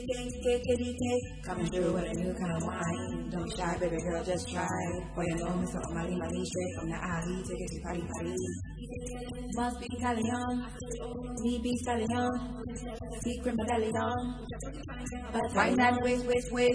Coming through with a new kind of wine. Don't be shy, baby girl, just try. Boy, you know me, so Mali straight from the alley. Take it to party. Must be Calion, me be Stallion, secret medallion. But right now, waist.